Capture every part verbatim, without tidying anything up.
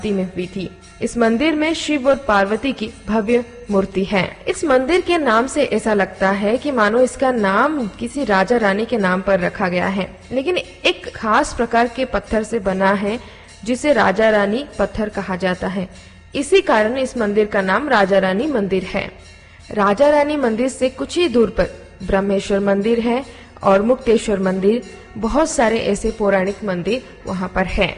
में हुई थी। इस मंदिर में शिव और पार्वती की भव्य मूर्ति है। इस मंदिर के नाम से ऐसा लगता है कि मानो इसका नाम किसी राजा रानी के नाम पर रखा गया है, लेकिन एक खास प्रकार के पत्थर से बना है जिसे राजा रानी पत्थर कहा जाता है। इसी कारण इस मंदिर का नाम राजा रानी मंदिर है। राजा रानी मंदिर से कुछ ही दूर पर ब्रह्मेश्वर मंदिर है और मुक्तेश्वर मंदिर, बहुत सारे ऐसे पौराणिक मंदिर वहाँ पर है।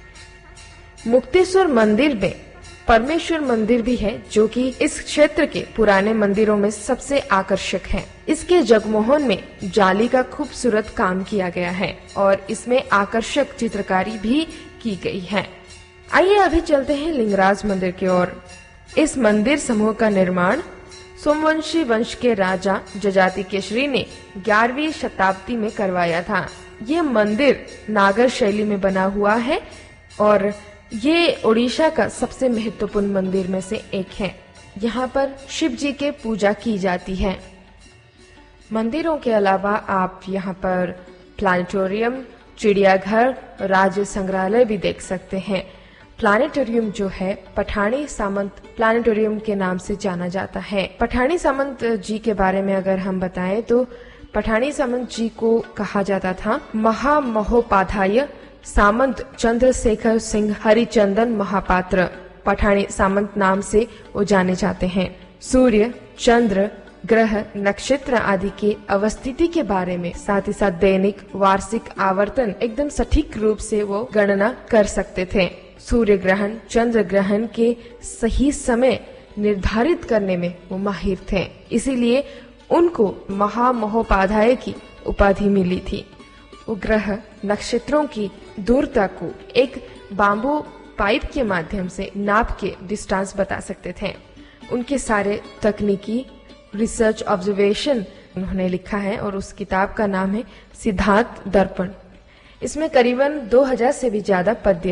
मुक्तेश्वर मंदिर में परमेश्वर मंदिर भी है, जो कि इस क्षेत्र के पुराने मंदिरों में सबसे आकर्षक है। इसके जगमोहन में जाली का खूबसूरत काम किया गया है और इसमें आकर्षक चित्रकारी भी की गई है। आइए अभी चलते हैं लिंगराज मंदिर की ओर। इस मंदिर समूह का निर्माण सोमवंशी वंश के राजा जजाति केसरी ने ग्यारहवीं शताब्दी में करवाया था। ये मंदिर नागर शैली में बना हुआ है और ये ओडिशा का सबसे महत्वपूर्ण मंदिर में से एक है। यहाँ पर शिव जी के पूजा की जाती है। मंदिरों के अलावा आप यहाँ पर प्लानिटोरियम, चिड़ियाघर, राज्य संग्रहालय भी देख सकते हैं। प्लानिटोरियम जो है पठानी सामंत प्लानिटोरियम के नाम से जाना जाता है। पठानी सामंत जी के बारे में अगर हम बताएं तो पठानी सामंत जी को कहा जाता था महामहोपाध्याय सामंत चंद्रशेखर सिंह हरिचंदन महापात्र। पठानी सामंत नाम से वो जाने जाते हैं। सूर्य, चंद्र, ग्रह, नक्षत्र आदि के अवस्थिति के बारे में, साथ ही साथ दैनिक, वार्षिक आवर्तन एकदम सटीक रूप से वो गणना कर सकते थे। सूर्य ग्रहण, चंद्र ग्रहण के सही समय निर्धारित करने में वो माहिर थे, इसीलिए उनको महामहोपाध्याय की उपाधि मिली थी। वो ग्रह नक्षत्रों की दूरता को एक बाम्बू पाइप के माध्यम से नाप के डिस्टेंस बता सकते थे। उनके सारे तकनीकी रिसर्च ऑब्जर्वेशन उन्होंने लिखा है और उस किताब का नाम है सिद्धार्थ दर्पण। इसमें करीबन दो हज़ार से भी ज्यादा पद्य